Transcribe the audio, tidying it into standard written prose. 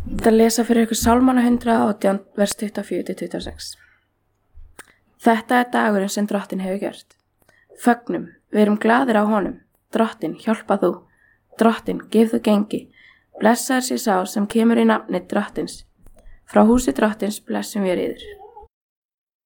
Þetta lesa fyrir ykkur Sálmana 118, vers 24-26. Þetta er dagurinn sem Drottinn hefur gjört. Fögnum, við erum glaðir á honum. Drottinn, hjálpa þú. Drottinn, gef þú gengi. Blessaður sé sá sem kemur í nafni Drottins. Frá húsi Drottins blessum við yður.